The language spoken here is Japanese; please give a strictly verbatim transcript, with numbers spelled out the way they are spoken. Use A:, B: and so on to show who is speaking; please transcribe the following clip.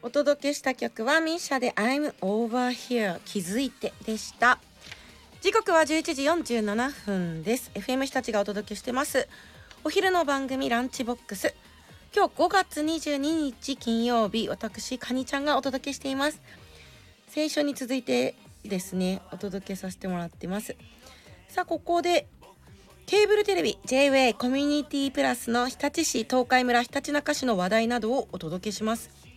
A: お届けした曲はミッシャで I'm Over Here 気づいてでした。時刻はじゅういちじよんじゅうななふんです。 エフエム 日立がお届けしてますお昼の番組ランチボックス。今日ごがつにじゅうににち金曜日、私カニちゃんがお届けしています。先週に続いてですねお届けさせてもらってます。さあここでケーブルテレビ ジェイウェー コミュニティプラスの日立市東海村ひたちなか市の話題などをお届けします。